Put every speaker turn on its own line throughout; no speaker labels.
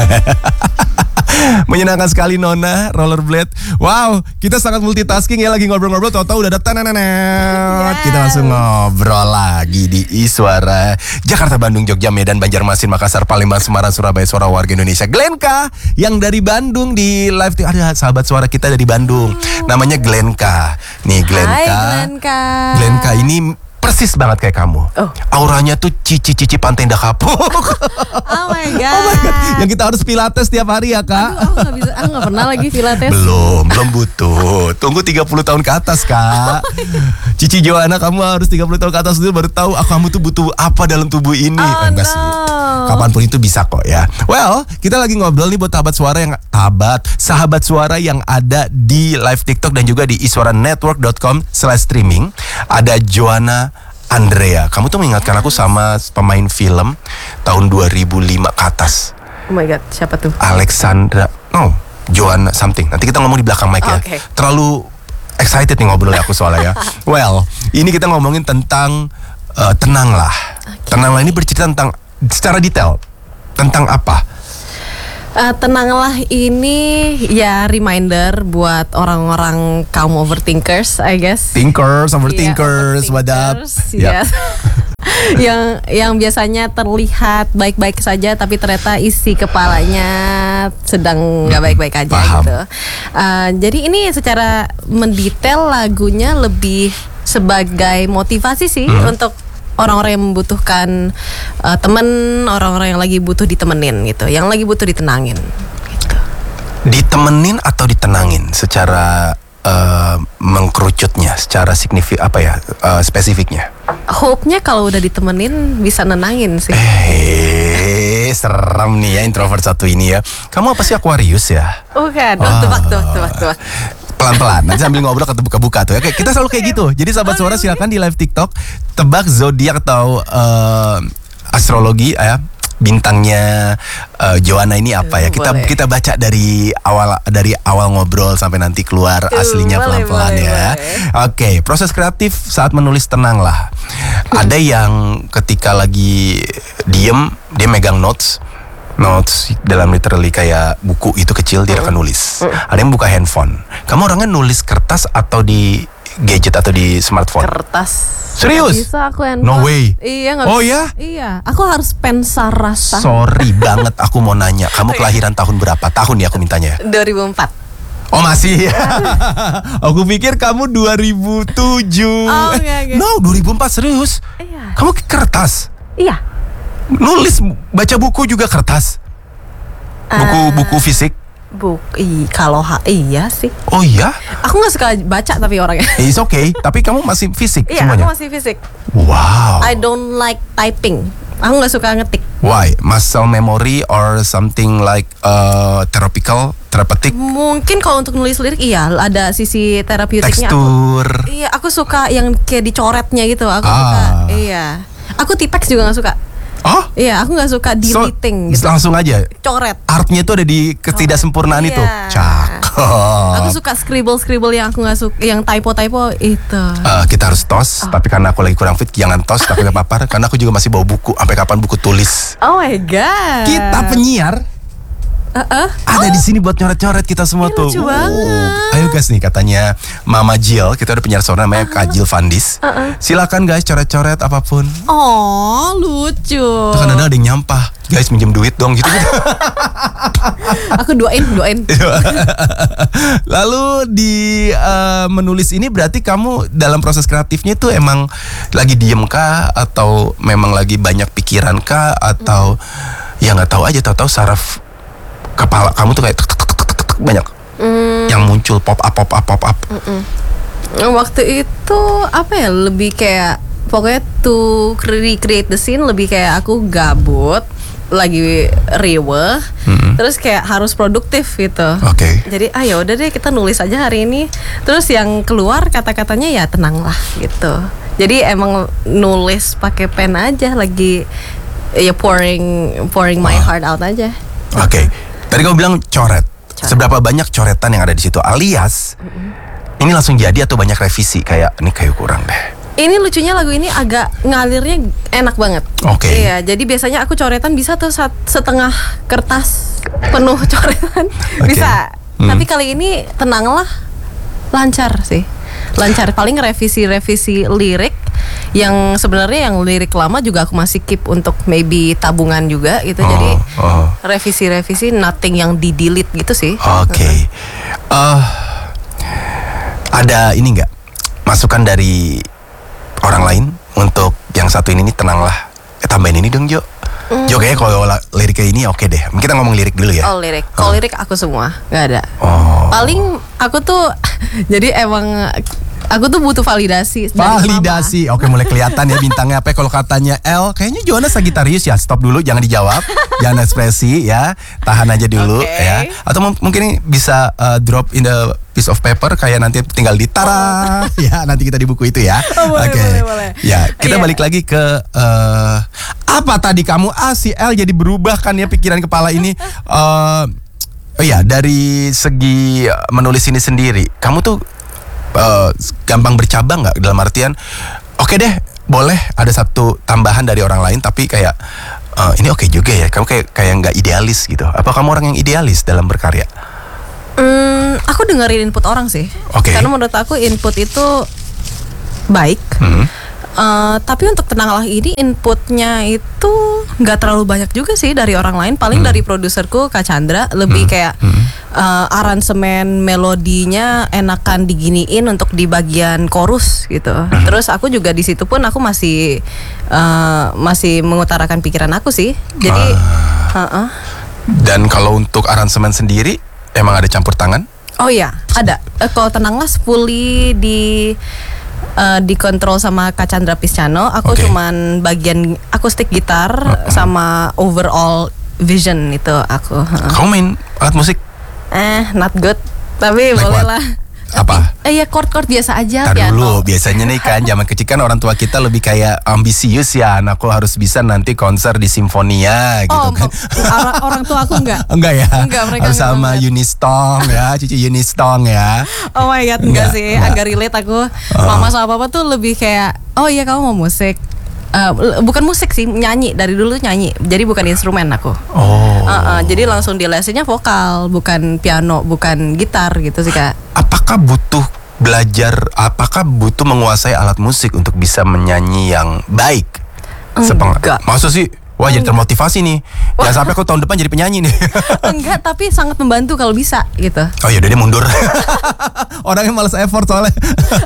Menyenangkan sekali Nona rollerblade. Wow, kita sangat multitasking ya, lagi ngobrol-ngobrol tahu-tahu udah ada tanenenet. Kita langsung ngobrol lagi di Iswara. Jakarta, Bandung, Jogja, Medan, Banjarmasin, Makassar, Palembang, Semarang, Surabaya, suara warga Indonesia. Glenka yang dari Bandung di live, ada sahabat suara kita dari Bandung. Namanya Glenka. Nih Glenka.
Hai Glenka.
Glenka ini persis banget kayak kamu. Auranya tuh cici pantai Indah Kapuk.
Oh my god.
Oh my god. Yang kita harus pilates tiap hari ya, Kak.
Aduh, aku gak bisa, aku gak pernah lagi pilates.
Belum butuh. Tunggu 30 tahun ke atas, Kak. Cici Joanna, kamu harus 30 tahun ke atas dulu baru tahu kamu tuh butuh apa dalam tubuh ini. Enggak sih. Kapanpun itu bisa kok ya. Well, kita lagi ngobrol nih buat sahabat suara yang ada di live TikTok dan juga di iswaranetwork.com/streaming. Ada Joanna Andrea. Kamu tuh mengingatkan aku sama pemain film tahun 2005 ke atas.
Oh my god, siapa tuh?
Alexandra. Joanna something. Nanti kita ngomong di belakang mic ya.
Okay.
Terlalu excited nih ngobrolnya aku soalnya ya. Well, ini kita ngomongin tentang Tenanglah. Okay. Tenanglah ini bercerita tentang secara detail tentang apa?
Tenanglah ini ya reminder buat orang-orang kaum overthinkers, I guess.
Overthinkers, what up?
Yes. yang biasanya terlihat baik-baik saja tapi ternyata isi kepalanya sedang nggak baik-baik aja.
Paham.
Gitu. Jadi ini secara mendetail lagunya lebih sebagai motivasi sih untuk orang-orang yang membutuhkan teman, orang-orang yang lagi butuh ditemenin gitu, yang lagi butuh ditenangin gitu.
Ditemenin atau ditenangin secara mengkerucutnya, secara spesifiknya.
Hope-nya kalau udah ditemenin bisa nenangin sih.
Serem nih ya introvert satu ini ya. Kamu apa sih, Aquarius ya?
Bukan, tebak.
Pelan-pelan, nanti sambil ngobrol kebuka tuh ya. Kita selalu kayak gitu. Jadi sahabat suara silakan di live TikTok tebak zodiak atau astrologi ya. Bintangnya Joanna ini apa ya? Kita baca dari awal ngobrol sampai nanti keluar aslinya pelan-pelan ya. Oke, proses kreatif saat menulis Tenanglah. Ada yang ketika lagi diem dia megang notes dalam literally kayak buku itu kecil, dia akan nulis. Ada yang buka handphone. Kamu orangnya nulis kertas atau di gadget atau di smartphone?
Kertas.
Serius?
Bisa aku handphone.
No way.
Iya, gak
Oh
bisa.
ya?
Iya, aku harus pensa rasa.
Sorry banget, aku mau nanya. Kamu kelahiran tahun berapa? Tahun ya aku mintanya.
2004.
Oh masih ya? Aku pikir kamu 2007.
Oh enggak.
No, 2004 serius?
Iya.
Kamu kertas?
Iya.
Nulis, baca buku juga kertas? Buku fisik?
Iya sih.
Oh iya?
Aku gak suka baca tapi orangnya.
It's okay, tapi kamu masih fisik
Iya,
semuanya?
aku masih fisik.
Wow.
I don't like typing. Aku gak suka ngetik.
Why? Muscle memory or something like therapeutic?
Mungkin kalau untuk nulis lirik iya, ada sisi terapeutiknya.
Tekstur.
Aku suka yang kayak dicoretnya gitu. Aku suka. Iya. Aku tipex juga gak suka.
Oh?
Iya, aku gak suka deleting gitu.
Langsung aja
coret.
Artnya itu ada di ketidaksempurnaan
Iya.
itu. Cakep.
Aku suka scribble yang aku gak suka, yang typo itu.
Kita harus tos, tapi karena aku lagi kurang fit, jangan tos, tapi gak apa-apa. Karena aku juga masih bawa buku. Sampai kapan buku tulis?
Oh my god.
Kita penyiar. Ada di sini buat nyoret-nyoret kita semua tuh.
Lucu banget.
Ayo guys nih, katanya Mama Jill, kita ada penyiar suara namanya Kak Jill Fandis. Silakan guys coret-coret apapun.
Oh lucu.
Tuh kan ada yang nyampah, guys minjem duit dong gitu.
Aku doain.
Lalu di menulis ini berarti kamu dalam proses kreatifnya itu emang lagi diem kah, atau memang lagi banyak pikiran kah, atau ya nggak tahu aja, tahu-tahu saraf kepala kamu tuh kayak banyak yang muncul pop up.
Waktu itu apa ya, lebih kayak pokoknya to recreate the scene, lebih kayak aku gabut lagi riweh, terus kayak harus produktif gitu.
Oke.
Jadi ya udah deh kita nulis aja hari ini. Terus yang keluar kata-katanya ya tenanglah gitu. Jadi emang nulis pakai pen aja, lagi ya pouring my heart out aja.
Oke. Tadi kamu bilang coret. Seberapa banyak coretan yang ada di situ? Alias ini langsung jadi atau banyak revisi, kayak ini kayak kurang deh.
Ini lucunya lagu ini agak ngalirnya enak banget.
Oke.
Iya, jadi biasanya aku coretan bisa tuh setengah kertas penuh coretan. Bisa. Tapi kali ini tenanglah, lancar sih. Lancar, paling revisi lirik yang sebenarnya yang lirik lama juga aku masih keep untuk maybe tabungan juga gitu. Jadi revisi nothing yang di delete gitu sih.
Oke. Ada ini nggak masukan dari orang lain untuk yang satu ini nih, tenanglah, tambahin ini dong Jo. Jo kayaknya kalau liriknya ini oke deh. Kita ngomong lirik dulu ya.
Oh lirik, kalau lirik aku semua nggak ada. Paling aku tuh jadi emang aku tuh butuh validasi.
Validasi, oke mulai kelihatan ya bintangnya apa. Kalau katanya L, kayaknya Joanna Sagittarius ya. Stop dulu, jangan dijawab, jangan ekspresi ya, tahan aja dulu ya. Atau mungkin bisa drop in the piece of paper kayak nanti tinggal ditara ya, nanti kita di buku itu ya.
Boleh.
Ya, kita balik lagi ke apa tadi kamu si L jadi berubah kan ya pikiran kepala ini. Iya, dari segi menulis ini sendiri, kamu tuh gampang bercabang nggak, dalam artian oke deh boleh ada satu tambahan dari orang lain tapi kayak ini oke juga ya, kamu kayak nggak idealis gitu. Apa kamu orang yang idealis dalam berkarya?
Aku dengerin input orang sih. Karena menurut aku input itu baik. Tapi untuk tenanglah ini inputnya itu nggak terlalu banyak juga sih dari orang lain. Paling dari produserku Kak Chandra lebih kayak aransemen melodinya enakan diginiin untuk di bagian chorus gitu. Terus aku juga di situ pun aku masih mengutarakan pikiran aku sih. Jadi
Dan kalau untuk aransemen sendiri emang ada campur tangan?
Oh iya, ada. Kalau tenanglah fully dikontrol sama Kak Chandra Piscano. Aku cuman bagian akustik gitar sama overall vision itu aku.
Kamu main alat musik?
Not good. Tapi boleh lah.
Apa?
Ya chord biasa aja.
Tar dulu, biasanya nih kan zaman kecil kan orang tua kita lebih kayak ambisius ya, anakku harus bisa nanti konser di Simfonia gitu kan.
Orang tua aku enggak.
Enggak ya?
Enggak, mereka
harus sama Unistong ya, Cici Unistong ya.
Oh my god, enggak sih. Agak relate aku. Mama sama papa tuh lebih kayak, oh iya kamu mau musik. Bukan musik sih, nyanyi. Dari dulu nyanyi. Jadi bukan instrumen aku. Jadi langsung di lesnya vokal, bukan piano, bukan gitar gitu sih Kak.
Apakah butuh belajar, apakah butuh menguasai alat musik untuk bisa menyanyi yang baik?
Enggak.
Maksud sih, wah jadi termotivasi nih. Jangan sampai aku tahun depan jadi penyanyi nih.
Enggak, tapi sangat membantu kalau bisa gitu.
Oh ya udah dia mundur. Orangnya malas effort soalnya.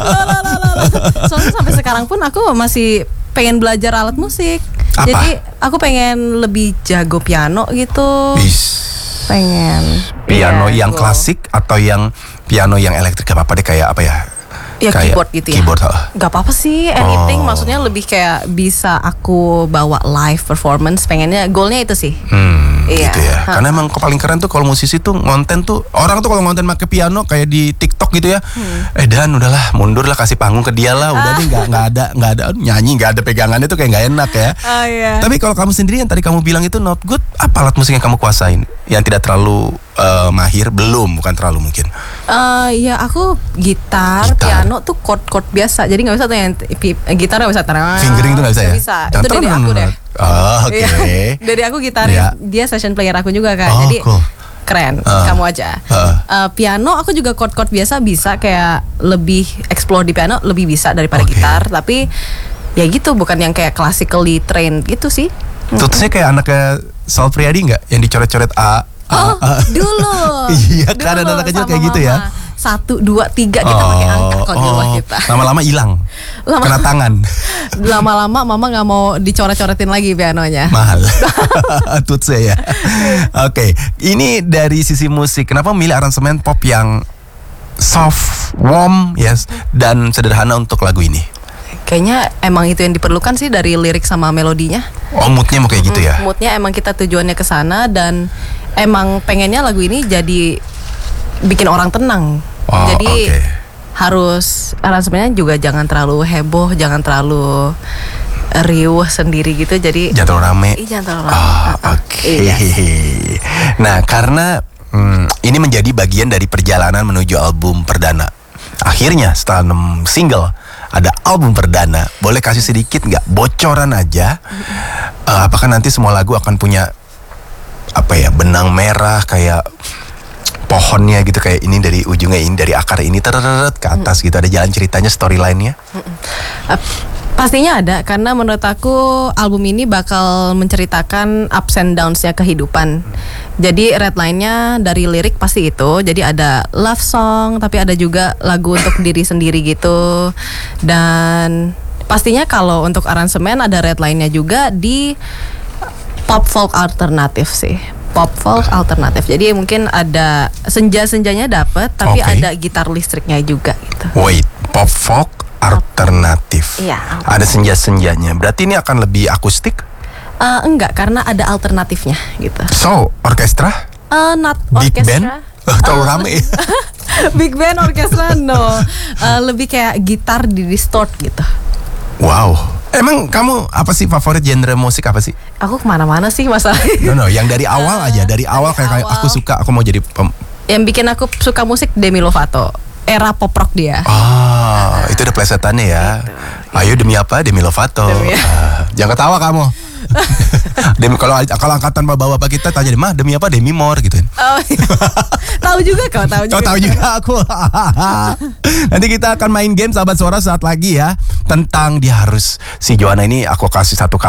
Soalnya sampai sekarang pun aku masih pengen belajar alat musik.
Apa?
Jadi aku pengen lebih jago piano gitu. Pengen
piano yang klasik atau yang piano yang elektrik? Gak apa-apa deh, kayak apa ya?
Ya kayak keyboard gitu ya.
Keyboard.
Gak apa-apa sih, anything. Maksudnya lebih kayak bisa aku bawa live performance. Pengennya, goalnya itu sih. Iya.
Gitu ya. Karena emang paling keren tuh kalau musisi tuh ngonten tuh, orang tuh kalau ngonten pakai piano kayak di TikTok gitu ya. Dan udahlah, mundur lah, kasih panggung ke dia lah. Udah nih nggak ada nyanyi, nggak ada pegangannya tuh kayak nggak enak ya.
Iya.
Tapi kalau kamu sendiri yang tadi kamu bilang itu not good, apa alat musik yang kamu kuasain? Yang tidak terlalu mahir, bukan terlalu mungkin.
Ya aku gitar, piano tuh chord biasa. Jadi nggak bisa tuh yang gitar nggak bisa.
Fingering tuh nggak bisa ya?
Bisa. Itu dari aku deh.
Oke.
Dari aku gitar, dia session player aku juga Kak. Jadi keren, kamu aja. Piano aku juga chord biasa bisa, kayak lebih explore di piano lebih bisa daripada gitar. Tapi ya gitu, bukan yang kayak classically trained gitu sih.
Tutusnya kayak anaknya Sal Priadi nggak, yang dicoret-coret A.
Dulu.
Iya, kan anak kecil kayak gitu ya.
1, 2, 3 kita pakai angka kalau di rumah kita.
Lama-lama hilang. Kena tangan.
Lama-lama mama nggak mau dicoret-coretin lagi pianonya.
Mahal. Tutse ya. Oke, ini dari sisi musik. Kenapa memilih aransemen pop yang soft, warm, dan sederhana untuk lagu ini?
Kayaknya emang itu yang diperlukan sih dari lirik sama melodinya.
Oh, moodnya mau kayak gitu ya?
Moodnya emang kita tujuannya ke sana, dan emang pengennya lagu ini jadi bikin orang tenang. Jadi harus aransemennya juga jangan terlalu heboh, jangan terlalu riuh sendiri gitu. Jadi
jangan terlalu rame.
Jangan terlalu rame.
Nah, karena ini menjadi bagian dari perjalanan menuju album perdana. Akhirnya setelah 6 single, ada album perdana. Boleh kasih sedikit nggak bocoran aja? Apakah nanti semua lagu akan punya apa ya, benang merah kayak pohonnya gitu, kayak ini dari ujungnya ini, dari akar ini tereret ke atas gitu, ada jalan ceritanya, storyline-nya?
Pastinya ada, karena menurut aku album ini bakal menceritakan ups and downs-nya kehidupan. Jadi red line-nya dari lirik pasti itu. Jadi ada love song, tapi ada juga lagu untuk diri sendiri gitu. Dan pastinya kalau untuk aransemen ada red line-nya juga di pop folk alternatif sih. Pop folk alternatif. Jadi mungkin ada senja-senjanya dapet, tapi ada gitar listriknya juga gitu.
Wait, pop folk alternatif.
Iya.
Ada senja-senjanya. Berarti ini akan lebih akustik?
Enggak, karena ada alternatifnya gitu.
So, orkestra?
Not
Big
orkestra.
band? Terlalu rame.
Big band, orkestra, no. Lebih kayak gitar di distort gitu.
Wow. Emang kamu apa sih favorit genre musik apa sih?
Aku kemana-mana sih masalahnya.
No, yang dari awal aja. Dari awal kayak
awal.
aku suka, aku mau jadi
Yang bikin aku suka musik Demi Lovato. Era pop rock dia.
itu ada plesetannya ya. Ayo demi apa? Demi Lovato. Jangan ketawa kamu. Demi kalau angkatan bapak-bapak kita tanya demi apa? Demi More gitu.
Oh, iya. Tahu juga kau, tahu juga.
Tahu juga aku. Nanti kita akan main game sahabat suara saat lagi ya, tentang dia harus, si Joanna ini aku kasih satu